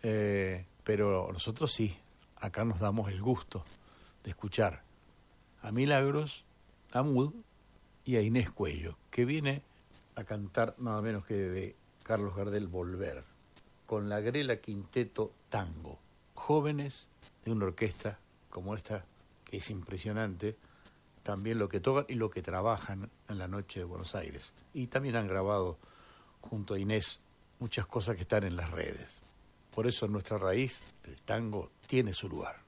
pero nosotros sí, acá nos damos el gusto de escuchar a Milagros, a Mud y a Inés Cuello, que viene a cantar nada menos que de Carlos Gardel Volver, con la Grela Quinteto Tango, jóvenes de una orquesta como esta, que es impresionante, también lo que tocan y lo que trabajan en la noche de Buenos Aires. Y también han grabado junto a Inés muchas cosas que están en las redes. Por eso en nuestra raíz el tango tiene su lugar.